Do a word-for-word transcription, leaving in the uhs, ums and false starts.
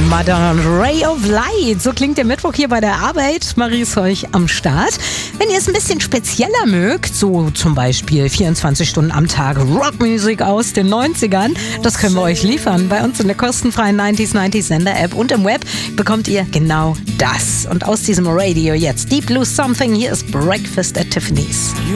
Madonna, Ray of Light. So klingt der Mittwoch hier bei der Arbeit. Marie ist euch am Start. Wenn ihr es ein bisschen spezieller mögt, so zum Beispiel vierundzwanzig Stunden am Tag Rockmusik aus den neunzigern, das können wir euch liefern. Bei uns in der kostenfreien neunziger neunzig Sender-App und im Web bekommt ihr genau das. Und aus diesem Radio jetzt Deep Blue Something. Hier ist Breakfast at Tiffany's.